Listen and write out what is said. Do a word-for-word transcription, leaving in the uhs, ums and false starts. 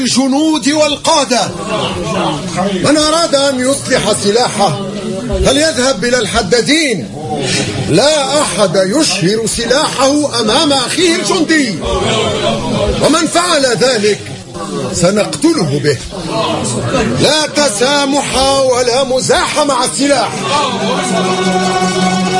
الجنود والقادة. من أراد أن يصلح سلاحه فليذهب إلى الحدادين. لا أحد يشهر سلاحه أمام أخيه الجندي، ومن فعل ذلك سنقتله به. لا تسامح ولا مزاح مع السلاح.